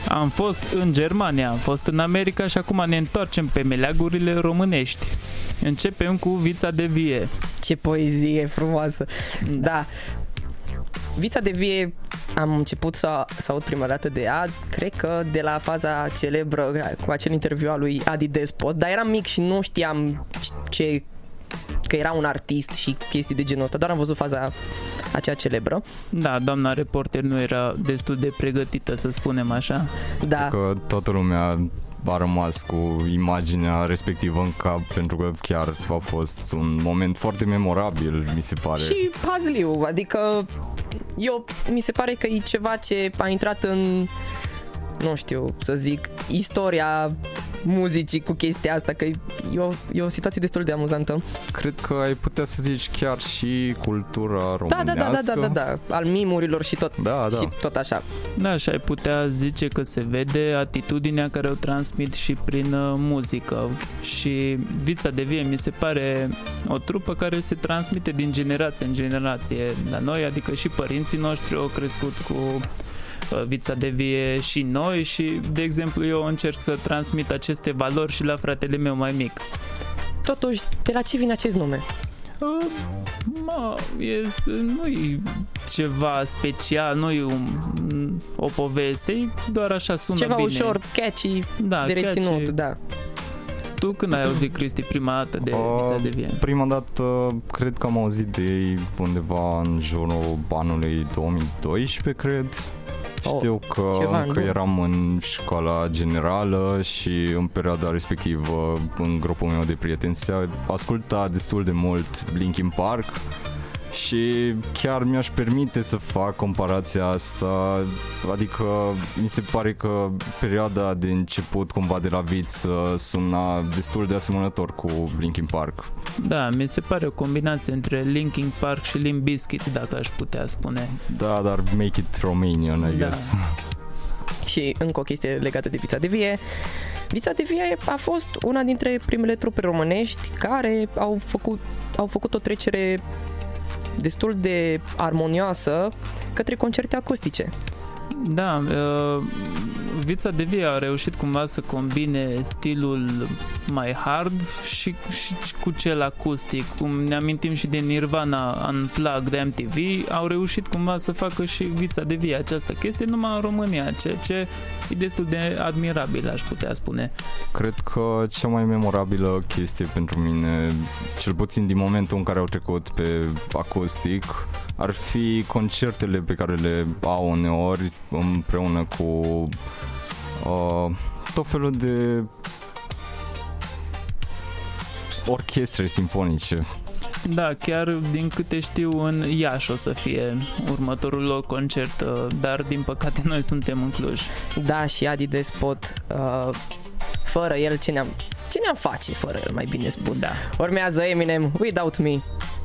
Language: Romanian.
Am fost în Germania, am fost în America și acum ne întoarcem pe meleagurile românești. Începem cu Vița de Vie. Ce poezie frumoasă! Da. Vița de Vie am început să aud prima dată de ea, cred că de la faza celebră cu acel interviu al lui Adi Despot, dar eram mic și nu știam că era un artist și chestii de genul ăsta, doar am văzut faza aceea celebră. Da, doamna reporter nu era destul de pregătită, să spunem așa. Da. Că toată lumea a rămas cu imaginea respectivă în cap, pentru că chiar a fost un moment foarte memorabil, mi se pare. Și hazliu, adică mi se pare că e ceva ce a intrat în, nu știu să zic, istoria muzicii cu chestia asta, că e o situație destul de amuzantă. Cred că ai putea să zici chiar și cultura românească. Da, al mimurilor și tot, și tot așa. Da, și ai putea zice că se vede atitudinea care o transmit și prin muzică. Și Vița de Vie mi se pare o trupă care se transmite din generație în generație la noi, adică și părinții noștri au crescut cu Vița de Vie și noi și, de exemplu, eu încerc să transmit aceste valori și la fratele meu mai mic. Totuși, de la ce vine acest nume? Nu e ceva special, nu e o poveste, e doar așa sună ceva bine. Ceva ușor, catchy, de reținut, catchy. da. Tu când ai auzit, Cristi, prima dată de Vița de Vie? Prima dată, cred că am auzit de ei undeva în jurul anului 2012, cred. Știu că încă eram în școala generală și în perioada respectivă în grupul meu de prieteni se asculta destul de mult Linkin Park și chiar mi-aș permite să fac comparația asta, adică mi se pare că perioada de început cumva de la Viță suna destul de asemănător cu Linkin Park. Da, mi se pare o combinație între Linkin Park și Limp Bizkit, dacă aș putea spune. Da, dar make it Romanian, I guess. Și încă o chestie legată de Vița de Vie. Vița de Vie a fost una dintre primele trupe românești care au făcut o trecere destul de armonioasă către concerte acustice. Da, Vița de Vie a reușit cumva să combine stilul mai hard și cu cel acustic. Cum ne amintim și de Nirvana Unplugged de MTV, au reușit cumva să facă și Vița de Vie această chestie numai în România, ceea ce e destul de admirabil, aș putea spune. Cred că cea mai memorabilă chestie pentru mine, cel puțin din momentul în care au trecut pe acustic, ar fi concertele pe care le au uneori împreună cu tot felul de orchestre simfonice. Da, chiar din câte știu în Iași o să fie următorul lor concert, dar din păcate noi suntem în Cluj. Da, și Adi Despot, fără el ce ne-am face fără el, mai bine spus. Da. Urmează Eminem, Without Me.